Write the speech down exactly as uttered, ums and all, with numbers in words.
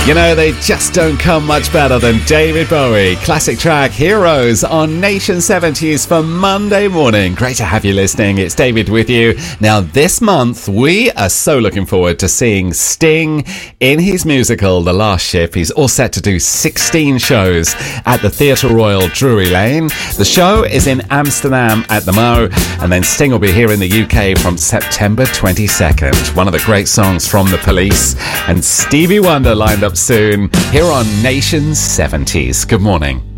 You know, they just don't come much better than David Bowie. Classic track Heroes on Nation seventies for Monday morning. Great to have you listening. It's David with you. Now, this month, we are so looking forward to seeing Sting in his musical, The Last Ship. He's all set to do sixteen shows at the Theatre Royal Drury Lane. The show is in Amsterdam at the Mo, and then Sting will be here in the U K from September twenty-second. One of the great songs from The Police, and Stevie Wonder lined up soon here on Nation seventies. Good morning.